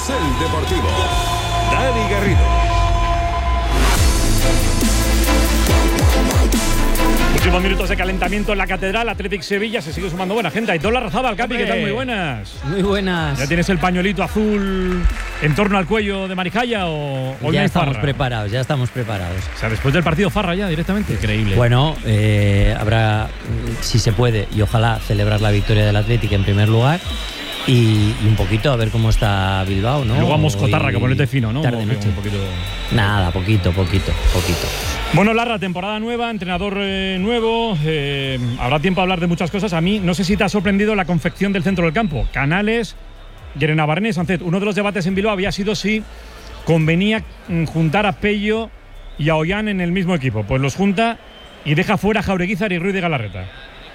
Carrusel Deportivo. Dani Garrido. Últimos minutos de calentamiento en la Catedral. Athletic Sevilla, se sigue sumando buena gente. Aitor Larrazábal, Capi, ¿qué tal? Muy buenas. Muy buenas. ¿Ya tienes el pañuelito azul en torno al cuello de Marijaya o ya estamos farra? preparados, ya estamos preparados. O sea, después del partido farra ya directamente. Increíble. Bueno, habrá, si se puede, y ojalá celebrar la victoria del Athletic en primer lugar. Y un poquito a ver cómo está Bilbao, ¿no? Y luego a Moscotarra, que ponete fino, ¿no? Tarde noche. Un poquito. Nada, poquito. Bueno, Larra, temporada nueva, entrenador nuevo. Habrá tiempo a hablar de muchas cosas. A mí, no sé si te ha sorprendido la confección del centro del campo. Canales, Guerenavarrena y Sancet. Uno de los debates en Bilbao había sido si convenía juntar a Pello y a Ollán en el mismo equipo. Pues los junta y deja fuera a Jaureguizar y Ruiz de Galarreta.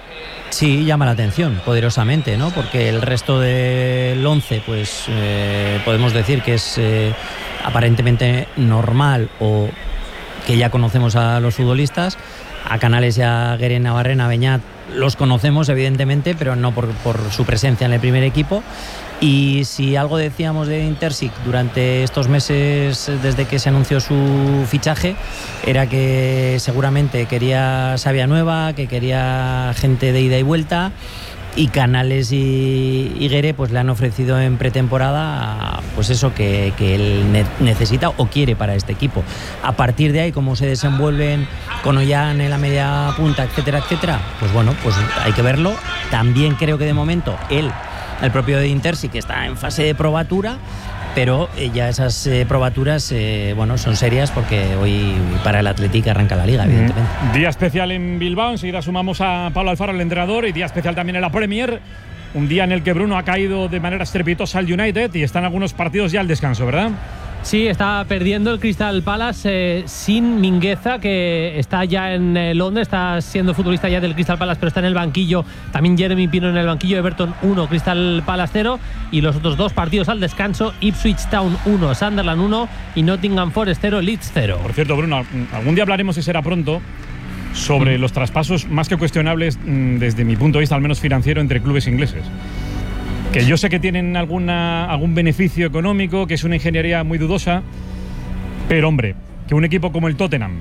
Sí, llama la atención poderosamente, ¿no? Porque el resto del 11, pues podemos decir que es aparentemente normal o que ya conocemos a los futbolistas. A Canales y a Guerenavarrena, Beñat los conocemos evidentemente, pero no por su presencia en el primer equipo. Y si algo decíamos de Intersic durante estos meses desde que se anunció su fichaje, era que seguramente quería savia nueva, que quería gente de ida y vuelta, y Canales y Guere pues le han ofrecido en pretemporada pues eso que él necesita o quiere para este equipo. A partir de ahí, cómo se desenvuelven con Ollán en la media punta, etcétera, pues bueno, pues hay que verlo. También creo que de momento el propio de Intersic, que está en fase de probatura, pero ya esas probaturas bueno, son serias porque hoy para el Athletic arranca la Liga, evidentemente. Día especial en Bilbao, enseguida sumamos a Pablo Alfaro, el entrenador, y día especial también en la Premier, un día en el que Bruno ha caído de manera estrepitosa al United y están algunos partidos ya al descanso, ¿verdad? Sí, está perdiendo el Crystal Palace sin Mingueza, que está ya en Londres, está siendo futbolista ya del Crystal Palace, pero está en el banquillo. También Jeremy Pino en el banquillo. Everton 1, Crystal Palace 0. Y los otros dos partidos al descanso: Ipswich Town 1, Sunderland 1 y Nottingham Forest 0, Leeds 0. Por cierto, Bruno, algún día hablaremos, si será pronto, sobre los traspasos más que cuestionables desde mi punto de vista, al menos financiero, entre clubes ingleses. Que yo sé que tienen algún beneficio económico, que es una ingeniería muy dudosa, pero hombre, que un equipo como el Tottenham,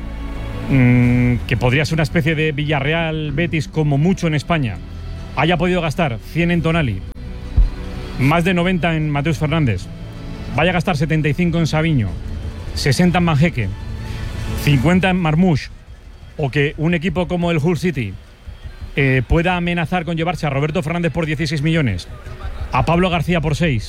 que podría ser una especie de Villarreal, Betis como mucho en España, haya podido gastar 100 en Tonali, más de 90 en Mateus Fernández, vaya a gastar 75 en Savinho, 60 en Manjeque, 50 en Marmoush, o que un equipo como el Hull City pueda amenazar con llevarse a Roberto Fernández por 16 millones, a Pablo García por 6.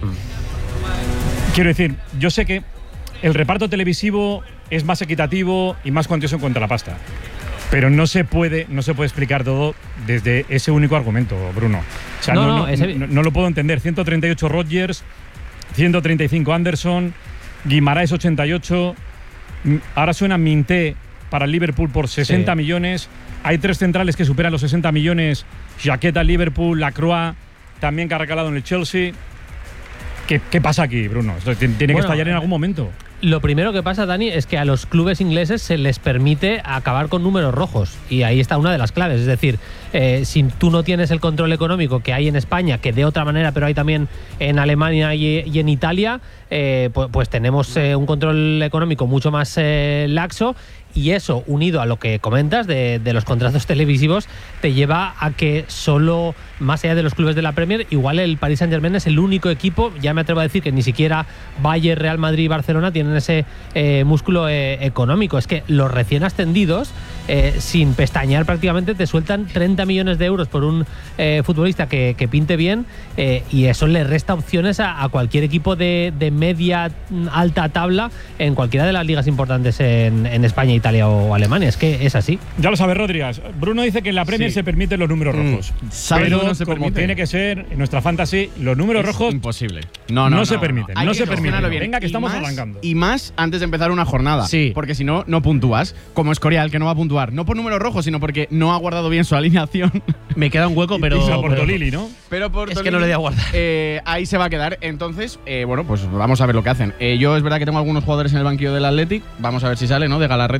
Quiero decir, yo sé que el reparto televisivo es más equitativo y más cuantioso en cuanto a la pasta, pero no se puede explicar todo desde ese único argumento, Bruno. O sea, no lo puedo entender. 138 Rodgers, 135 Anderson, Guimaraes 88, ahora suena Minté para el Liverpool por 60 millones. Hay 3 centrales que superan los 60 millones. Jaqueta, Liverpool, Lacroix, también que ha recalado en el Chelsea. ¿Qué pasa aquí, Bruno? Esto tiene que estallar en algún momento. Lo primero que pasa, Dani, es que a los clubes ingleses se les permite acabar con números rojos. Y ahí está una de las claves. Es decir, si tú no tienes el control económico que hay en España, que de otra manera, pero hay también en Alemania y en Italia, pues tenemos un control económico mucho más laxo. Y eso, unido a lo que comentas de los contratos televisivos, te lleva a que solo, más allá de los clubes de la Premier, igual el Paris Saint-Germain es el único equipo, ya me atrevo a decir que ni siquiera Bayern, Real Madrid y Barcelona tienen ese músculo económico. Es que los recién ascendidos, sin pestañear prácticamente, te sueltan 30 millones de euros por un futbolista que pinte bien, y eso le resta opciones a cualquier equipo de media alta tabla en cualquiera de las ligas importantes en España, Italia o Alemania. Es que es así. Ya lo sabes, Rodríguez. Bruno dice que en la Premier se permiten los números rojos. Pero no se como permite. Tiene que ser en nuestra fantasy, los números rojos imposible. No se permiten. No se permiten. Bien. Venga, que estamos más, arrancando. Y más antes de empezar una jornada. Sí. Porque si no, no puntúas. Como Escorial, que no va a puntuar. No por números rojos, sino porque no ha guardado bien su alineación. Me queda un hueco, pero. Por Lili, ¿no? Pero por es Tolili, que no le voy a guardar. Ahí se va a quedar. Entonces, bueno, pues vamos a ver lo que hacen. Yo es verdad que tengo algunos jugadores en el banquillo del Athletic. Vamos a ver si sale, ¿no? De Galarreta.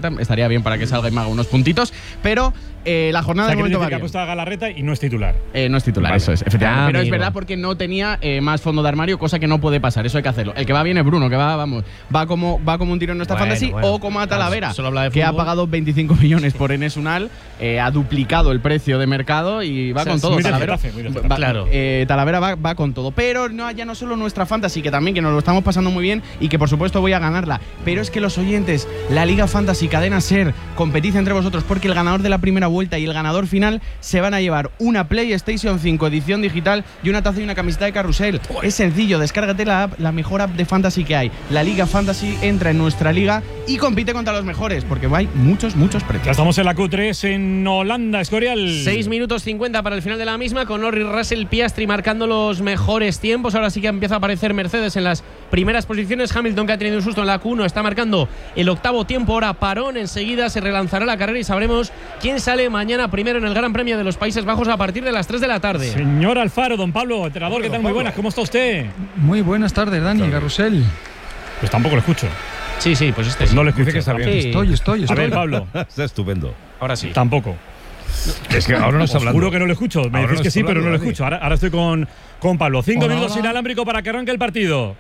estaría bien para que salga y me haga unos puntitos, pero la jornada de momento va bien. Ha puesto a Galarreta y no es titular. No es titular, vale. Eso es, efectivamente. Pero amigo. es verdad porque no tenía más fondo de armario, cosa que no puede pasar, eso hay que hacerlo. El que va bien es Bruno, que va como un tiro en nuestra fantasy, o como a Talavera, que ha pagado 25 millones por Enes Unal, ha duplicado el precio de mercado y va con todo. Talavera, claro. Talavera va con todo. Pero ya no solo nuestra fantasy, que también que nos lo estamos pasando muy bien y que por supuesto voy a ganarla. Pero es que los oyentes, la Liga Fantasy, Cadena Ser, competid entre vosotros porque el ganador de la primera vuelta y el ganador final se van a llevar una PlayStation 5 edición digital y una taza y una camiseta de Carrusel. Es sencillo, descárgate la app, la mejor app de fantasy que hay. La Liga Fantasy, entra en nuestra liga y compite contra los mejores porque hay muchos precios. Ya estamos en la Q3 en Holanda, Escorial. 6 minutos 50 para el final de la misma, con Norris, Russell, Piastri marcando los mejores tiempos. Ahora sí que empieza a aparecer Mercedes en las primeras posiciones. Hamilton, que ha tenido un susto en la Q1, está marcando el octavo tiempo. Ahora parón, enseguida se relanzará la carrera y sabremos quién sale mañana primero en el Gran Premio de los Países Bajos a partir de las 3 de la tarde. Señor Alfaro, don Pablo, entrenador, ¿qué tal? Muy buenas, ¿cómo está usted? Muy buenas tardes, Dani, Carrusel. Pues tampoco lo escucho. Sí, pues Pues no le escucho. Dice que está bien. Estoy. A ver, Pablo. Está estupendo. Ahora sí. Tampoco. Es que ahora no está hablando. Juro que no lo escucho. Me Ahora decís no que está sí, pero no lo hablando, escucho. Ahora estoy con Pablo. 5 Hola, minutos hola. inalámbrico para que arranque el partido.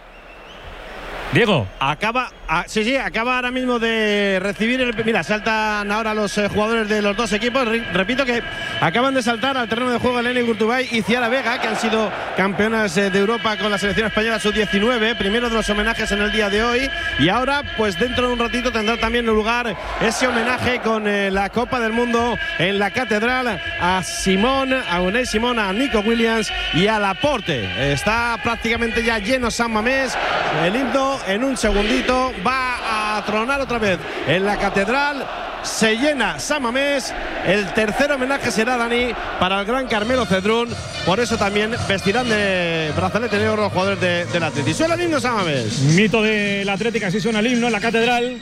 Diego. Acaba ahora mismo de recibir mira, saltan ahora los jugadores de los dos equipos. Repito que acaban de saltar al terreno de juego Eleni Gurtubay y Ciara Vega, que han sido campeonas de Europa con la selección española sub-19, primero de los homenajes en el día de hoy, y ahora pues dentro de un ratito tendrá también lugar ese homenaje con la Copa del Mundo en la Catedral a Unai Simón, a Nico Williams y a Laporte. Está prácticamente ya lleno San Mamés. El himno en un segundito va a tronar otra vez en la Catedral. Se llena San Mamés. El tercer homenaje será, Dani, para el gran Carmelo Cedrún. Por eso también vestirán de brazalete negro los jugadores del Atleti. Suena el himno San Mamés. Mito de la Atlética, así suena el himno en la Catedral.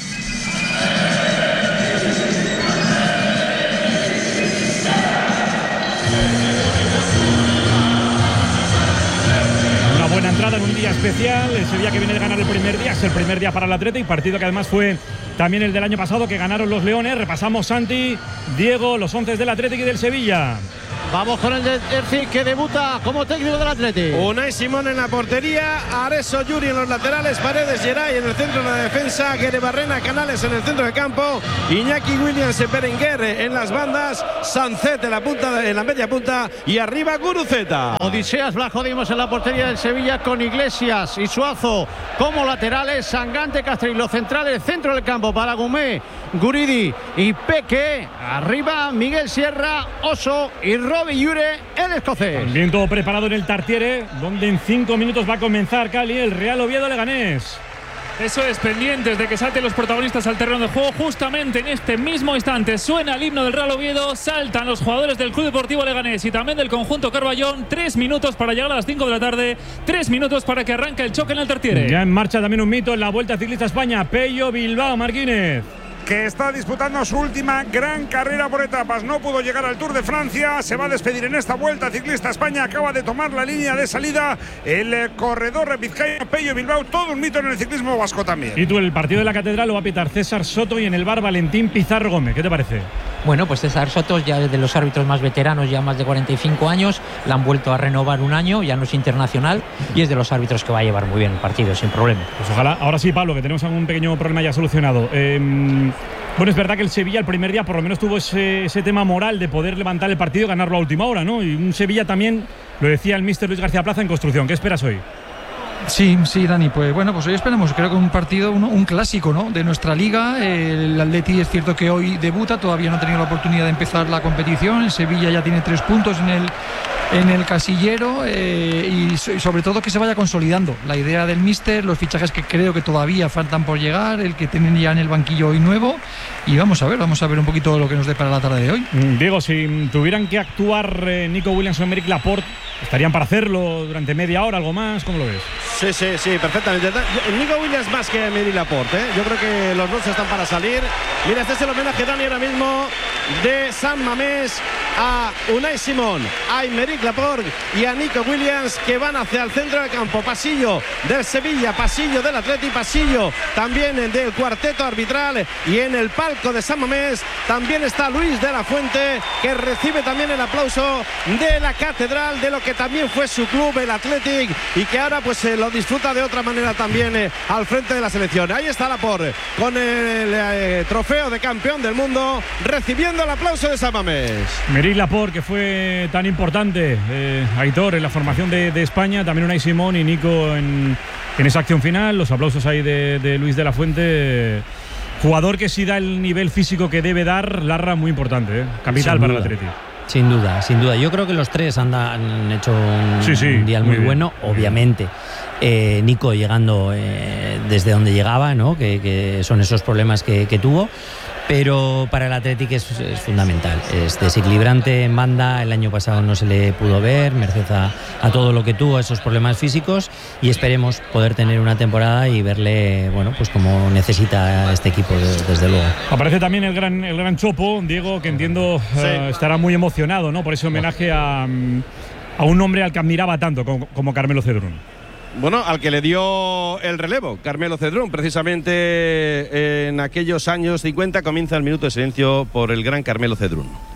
Buena entrada en un día especial, ese día que viene de ganar el primer día, es el primer día para el Atlético, partido que además fue también el del año pasado, que ganaron los Leones. Repasamos, Santi, Diego, los 11 del Atlético y del Sevilla. Vamos con el de Erci, que debuta como técnico del Atlético. Unai Simón en la portería, Areso Yuri en los laterales, Paredes, Geray en el centro de la defensa, Guere Barrena, Canales en el centro del campo, Iñaki Williams y Berenguer en las bandas, Sancet en la media punta y arriba Guruceta. Odiseas Blajodimos en la portería del Sevilla, con Iglesias y Suazo como laterales, Sangante, Castro y los centrales, centro del campo para Gumé, Guridi y Peque. Arriba Miguel Sierra, Oso y Robbie Ure, el escocés. También todo preparado en el Tartiere, donde en 5 minutos va a comenzar, Cali, el Real Oviedo Leganés. Eso es, pendientes de que salten los protagonistas al terreno de juego. Justamente en este mismo instante suena el himno del Real Oviedo, saltan los jugadores del Club Deportivo Leganés y también del conjunto Carballón. 3 minutos para llegar a las 5 de la tarde, 3 minutos para que arranque el choque en el Tartiere. Ya en marcha también un mito en la Vuelta Ciclista España, Pello Bilbao Martínez, que está disputando su última gran carrera por etapas. No pudo llegar al Tour de Francia, se va a despedir en esta Vuelta Ciclista España. Acaba de tomar la línea de salida el corredor vizcaíno Pello Bilbao, todo un mito en el ciclismo vasco también. Y tú, el partido de la Catedral lo va a pitar César Soto y en el bar Valentín Pizarro Gómez. ¿Qué te parece? Bueno, pues César Soto ya es de los árbitros más veteranos, ya más de 45 años, le han vuelto a renovar un año, ya no es internacional y es de los árbitros que va a llevar muy bien el partido, sin problema. Pues ojalá. Ahora sí, Pablo, que tenemos algún pequeño problema ya solucionado. Bueno, es verdad que el Sevilla el primer día por lo menos tuvo ese tema moral de poder levantar el partido y ganarlo a última hora, ¿no? Y un Sevilla también, lo decía el míster Luis García Plaza, en construcción. ¿Qué esperas hoy? Sí, Dani, pues bueno, pues hoy esperamos, creo que un partido, un clásico, ¿no?, de nuestra liga. El Atleti es cierto que hoy debuta, todavía no ha tenido la oportunidad de empezar la competición. El Sevilla ya tiene 3 puntos en el casillero y sobre todo que se vaya consolidando la idea del míster, los fichajes que creo que todavía faltan por llegar, el que tienen ya en el banquillo hoy nuevo, y vamos a ver un poquito lo que nos depara la tarde de hoy. Diego, si tuvieran que actuar Nico Williams o Aymeric Laporte, ¿estarían para hacerlo durante media hora, algo más? ¿Cómo lo ves? Sí, perfectamente. Nico Williams más que Aymeric Laporte, ¿eh? Yo creo que los dos están para salir. Mira, este es el homenaje, Dani, ahora mismo de San Mamés a Unai Simón, a Aymeric Laporte y a Nico Williams, que van hacia el centro del campo. Pasillo del Sevilla, pasillo del Atleti, pasillo también del cuarteto arbitral, y en el palco de San Mamés también está Luis de la Fuente, que recibe también el aplauso de la catedral de lo que también fue su club, el Athletic, y que ahora pues lo disfruta de otra manera también al frente de la selección. Ahí está Laporte con el trofeo de campeón del mundo, recibiendo el aplauso de San Mamés. Aymeric Laporte, que fue tan importante, Aitor, en la formación de España, también Unai Simón y Nico en esa acción final. Los aplausos ahí de Luis de la Fuente. Jugador que sí da el nivel físico que debe dar, Larra, muy importante, capital para el Athletic. Sin duda. Yo creo que los tres han hecho un mundial muy bueno, obviamente. Nico llegando desde donde llegaba, ¿no? Que son esos problemas que tuvo. Pero para el Athletic es fundamental. Es desequilibrante en banda. El año pasado no se le pudo ver, merced a todo lo que tuvo, esos problemas físicos. Y esperemos poder tener una temporada y verle, bueno, pues como necesita este equipo, desde luego. Aparece también el gran Chopo, Diego, que entiendo estará muy emocionado, ¿no? Por ese homenaje a un hombre al que admiraba tanto como Carmelo Cedrún. Bueno, al que le dio el relevo, Carmelo Cedrún, precisamente en aquellos años 50 comienza el minuto de silencio por el gran Carmelo Cedrún.